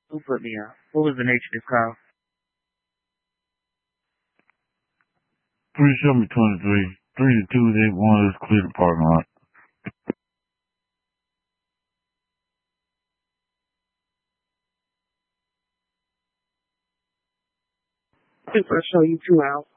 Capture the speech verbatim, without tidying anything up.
Who put me out? What was the nature of this call? three seven twenty-three, three to two eight one, let's clear the parking lot. Super, show you two out.